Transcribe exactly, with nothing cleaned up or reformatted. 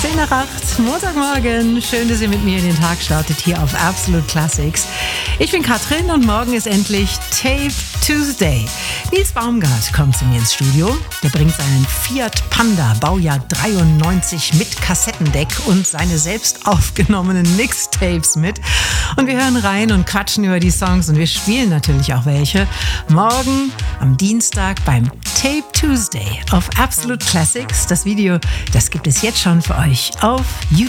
zehn nach acht, Montagmorgen. Schön, dass ihr mit mir in den Tag startet hier auf Absolute Classics. Ich bin Katrin und morgen ist endlich Tape Tuesday. Nils Baumgart kommt zu mir ins Studio. Der bringt seinen Fiat Panda Baujahr dreiundneunzig mit Kassettendeck und seine selbst aufgenommenen Mixtapes mit. Und wir hören rein und quatschen über die Songs und wir spielen natürlich auch welche. Morgen am Dienstag beim Tape Tuesday auf Absolute Classics. Das Video, das gibt es jetzt schon für euch auf YouTube.